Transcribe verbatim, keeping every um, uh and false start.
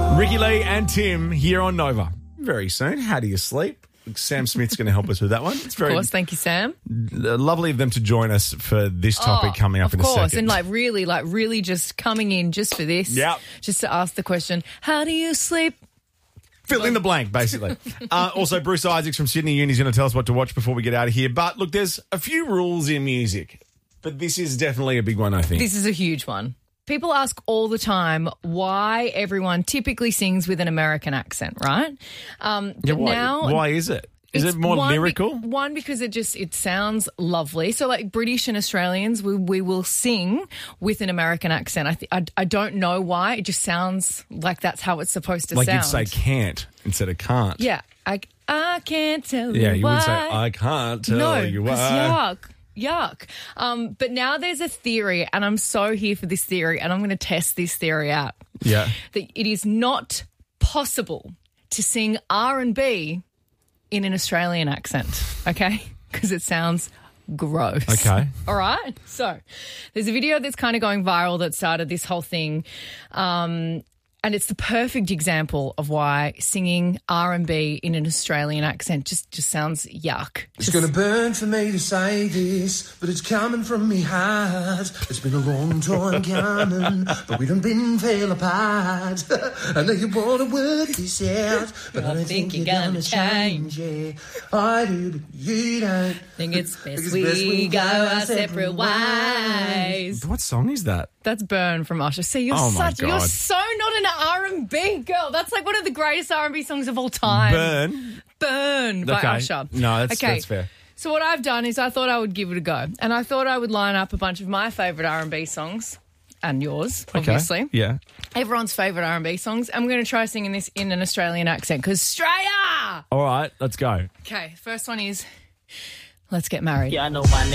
Ricky Lee and Tim here on Nova. Very soon. How do you sleep? Sam Smith's going to help us with that one. It's very Of course, thank you, Sam. lovely of them to join us for this topic Oh, coming up in a Of course, second. and like really, like really just coming in just for this. Yep. Just to ask the question, how do you sleep? Fill in the blank, basically. uh, also, Bruce Isaacs from Sydney Uni is going to tell us what to watch before we get out of here. But look, there's a few rules in music, but this is definitely a big one, I think. This is a huge one. People ask all the time why everyone typically sings with an American accent, right? Um, yeah, but why, now why is it? Is it's it more one be- lyrical? one, because it just it sounds lovely. So, like British and Australians, we we will sing with an American accent. I th- I, I don't know why. It just sounds like that's how it's supposed to like sound. you'd say can't instead of can't. Yeah, I, I can't tell Yeah, you you why. would say, I can't tell no, you why. 'cause yuck. Yuck. Um, but now there's a theory, and I'm so here for this theory, and I'm going to test this theory out. Yeah. That it is not possible to sing R and B in an Australian accent, okay? Because it sounds gross. Okay. All right? So there's a video that's kind of going viral that started this whole thing. Um, and it's the perfect example of why singing R and B in an Australian accent just, just sounds yuck. It's Just- gonna burn for me to say this, but it's coming from me heart. It's been a long time coming, but we done been fell apart. I know you wanna work this out, but I don't think, you're gonna change. Yeah, I do, but you don't. think it's best it's we, best we go our separate ways. What song is that? That's Burn from Usher. See, you're Oh, my such you're God. so not an R and B girl. That's like one of the greatest R and B songs of all time. Burn. Burn by Okay. Usher. No, that's- okay. that's fair. So what I've done is I thought I would give it a go, and I thought I would line up a bunch of my favourite R and B songs and yours, obviously. Okay. Yeah. Everyone's favourite R and B songs. I'm going to try singing this in an Australian accent because Australia. All right, let's go. Okay, first one is Let's Get Married. Yeah, I know my name.